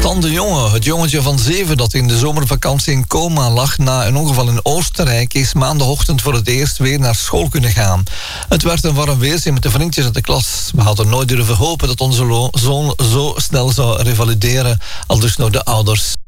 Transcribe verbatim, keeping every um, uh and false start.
Stan de Jonge, het jongetje van zeven dat in de zomervakantie in coma lag na een ongeval in Oostenrijk, is maandagochtend voor het eerst weer naar school kunnen gaan. Het werd een warm weerzien met de vriendjes uit de klas. We hadden nooit durven hopen dat onze lo- zoon zo snel zou revalideren, aldus door de ouders.